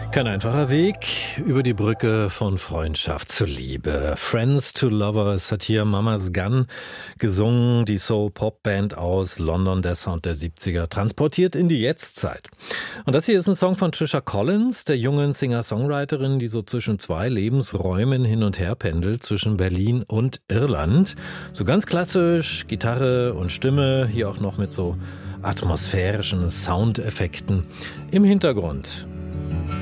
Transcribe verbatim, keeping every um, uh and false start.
Kein einfacher Weg über die Brücke von Freundschaft zu Liebe. Friends to Lovers hat hier Mama's Gun gesungen, die Soul-Pop-Band aus London, der Sound der siebziger, transportiert in die Jetztzeit. Und das hier ist ein Song von Trisha Collins, der jungen Singer-Songwriterin, die so zwischen zwei Lebensräumen hin und her pendelt, zwischen Berlin und Irland. So ganz klassisch, Gitarre und Stimme, hier auch noch mit so atmosphärischen Soundeffekten im Hintergrund.